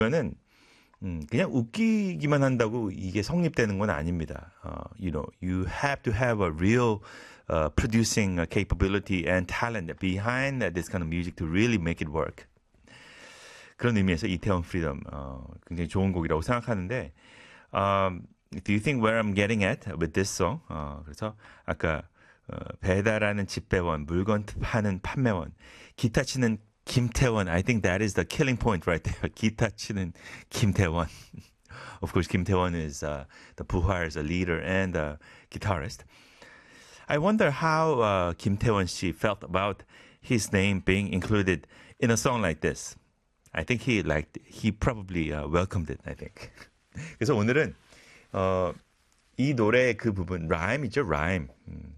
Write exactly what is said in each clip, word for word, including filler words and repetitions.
는 음, 그냥 웃기기만 한다고 이게 성립되는 건 아닙니다. Uh, you know, you have to have a real uh, producing uh, capability and talent behind this kind of music to really make it work. 그런 의미에서 이태원 프리덤 어, 굉장히 좋은 곡이라고 생각하는데 um, Do you think where I'm getting at with this song? 어, 그래서 아까 어, 배달하는 집배원, 물건 파는 판매원, 기타 치는 김태원. I think that is the killing point right there. 기타 치는 김태원. Of course, Kim Tae-won is uh, the Puhar's leader and uh, guitarist. I wonder how uh, Kim Tae-won she felt about his name being included in a song like this. I think he liked it. He probably uh, welcomed it, I think. 그래서 오늘은 어, 이 노래의 그 부분, 라임이죠, 라임. 음,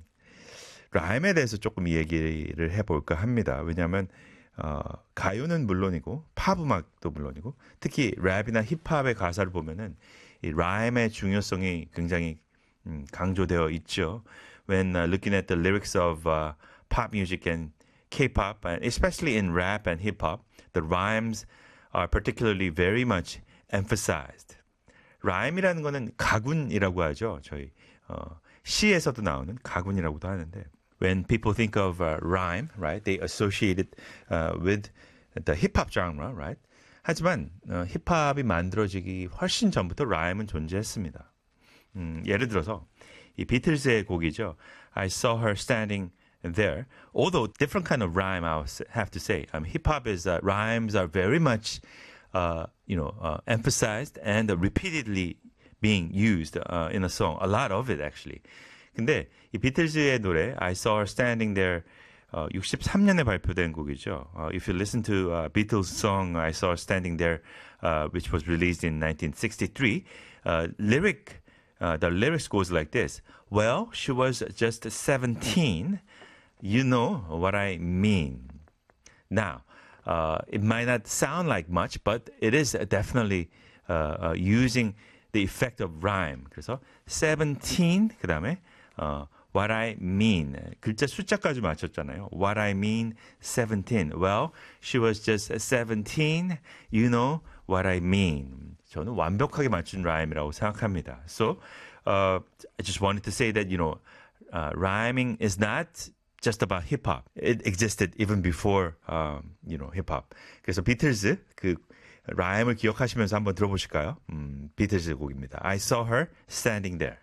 라임에 대해서 조금 얘기를 해볼까 합니다. 왜냐하면 어, 가요는 물론이고 팝 음악도 물론이고 특히 랩이나 힙합의 가사를 보면은 이 라임의 중요성이 굉장히 음, 강조되어 있죠. When uh, looking at the lyrics of uh, pop music and K-pop, and especially in rap and hip-hop, the rhymes are particularly very much emphasized. 라임이라는 거는 가군이라고 하죠. 저희 어, 시에서도 나오는 가군이라고도 하는데 when people think of uh, rhyme, right, they associate it uh, with the hip-hop genre, right? 하지만 어, 힙합이 만들어지기 훨씬 전부터 라임은 존재했습니다. 음, 예를 들어서 이 비틀즈의 곡이죠. I saw her standing there. Although different kind of rhyme, I have to say. Um, hip-hop is uh, rhymes are very much, uh, you know, uh, emphasized and uh, repeatedly being used uh, in a song. A lot of it actually. 근데 이 비틀즈의 노래 I Saw Her Standing There 어, 육십삼 년에 발표된 곡이죠. Uh, if you listen to uh, Beatles song I Saw Her Standing There, uh, which was released in nineteen sixty-three, uh, lyric, uh, the lyrics goes like this. Well, she was just seventeen. You know what I mean. Now, uh, it might not sound like much, but it is definitely uh, uh, using the effect of rhyme. 그래서 seventeen 그 다음에 어, what I mean. 글자 숫자까지 맞췄잖아요. What I mean, seventeen. Well, she was just seventeen. You know what I mean. 저는 완벽하게 맞춘 라임이라고 생각합니다. So, uh, I just wanted to say that, you know, uh, rhyming is not just about hip-hop. It existed even before, um, you know, hip-hop. 그래서 비틀즈, 그, 라임을 기억하시면서 한번 들어보실까요? 음, 비틀즈 곡입니다. I saw her standing there.